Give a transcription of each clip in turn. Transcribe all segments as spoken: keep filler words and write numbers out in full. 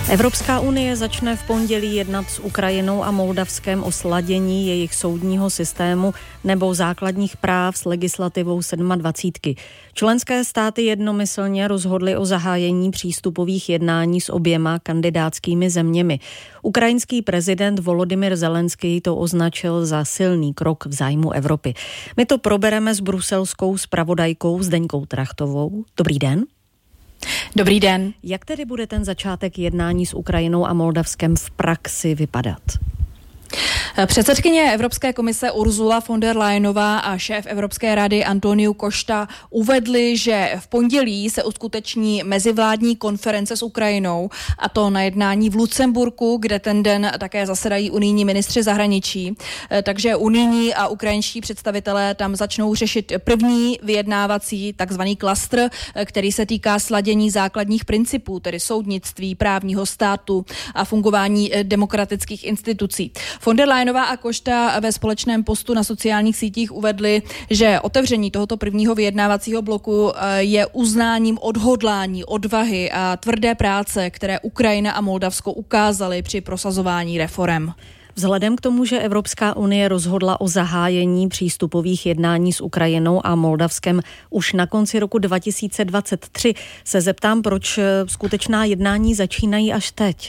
Evropská unie začne v pondělí jednat s Ukrajinou a Moldavskem o sladění jejich soudního systému nebo základních práv s legislativou dvacítky. Členské státy jednomyslně rozhodly o zahájení přístupových jednání s oběma kandidátskými zeměmi. Ukrajinský prezident Volodymyr Zelenský to označil za silný krok v zájmu Evropy. My to probereme s bruselskou zpravodajkou Zdeňkou Trachtovou. Dobrý den. Dobrý den. Jak tedy bude ten začátek jednání s Ukrajinou a Moldavskem v praxi vypadat? Předsedkyně Evropské komise Ursula von der Leyenová a šéf Evropské rady Antonio Costa uvedli, že v pondělí se uskuteční mezivládní konference s Ukrajinou, a to na jednání v Lucemburku, kde ten den také zasedají unijní ministři zahraničí. Takže unijní a ukrajinští představitelé tam začnou řešit první vyjednávací takzvaný klastr, který se týká sladění základních principů, tedy soudnictví, právního státu a fungování demokratických institucí. Von der Leyenová a Costa ve společném postu na sociálních sítích uvedli, že otevření tohoto prvního vyjednávacího bloku je uznáním odhodlání, odvahy a tvrdé práce, které Ukrajina a Moldavsko ukázaly při prosazování reforem. Vzhledem k tomu, že Evropská unie rozhodla o zahájení přístupových jednání s Ukrajinou a Moldavskem už na konci roku dva tisíce dvacet tři, se zeptám, proč skutečná jednání začínají až teď?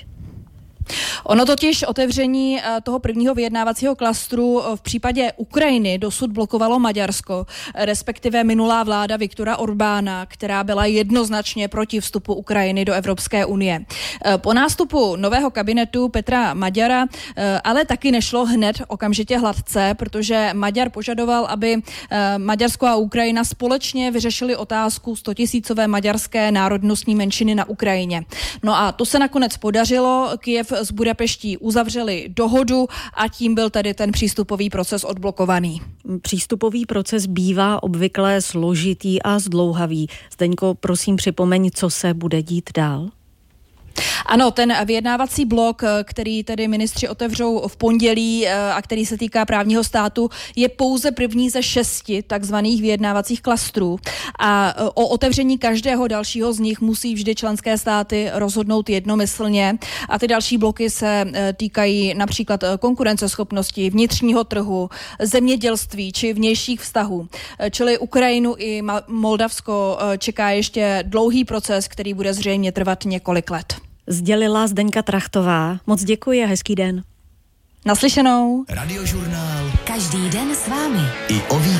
Ono totiž otevření toho prvního vyjednávacího klastru v případě Ukrajiny dosud blokovalo Maďarsko, respektive minulá vláda Viktora Orbána, která byla jednoznačně proti vstupu Ukrajiny do Evropské unie. Po nástupu nového kabinetu Petra Maďara ale taky nešlo hned okamžitě hladce, protože Maďar požadoval, aby Maďarsko a Ukrajina společně vyřešili otázku stotisícové maďarské národnostní menšiny na Ukrajině. No a to se nakonec podařilo. Kyjev s Budapeští uzavřeli dohodu a tím byl tedy ten přístupový proces odblokovaný. Přístupový proces bývá obvykle složitý a zdlouhavý. Zdeňko, prosím připomeň, co se bude dít dál? Ano, ten vyjednávací blok, který tedy ministři otevřou v pondělí a který se týká právního státu, je pouze první ze šesti takzvaných vyjednávacích klastrů. A o otevření každého dalšího z nich musí vždy členské státy rozhodnout jednomyslně. A ty další bloky se týkají například konkurenceschopnosti, vnitřního trhu, zemědělství či vnějších vztahů. Čili Ukrajinu i Moldavsko čeká ještě dlouhý proces, který bude zřejmě trvat několik let. Sdělila Zdeňka Trachtová. Moc děkuji a hezký den. Naslyšenou. Radiožurnál. Každý den s vámi. I o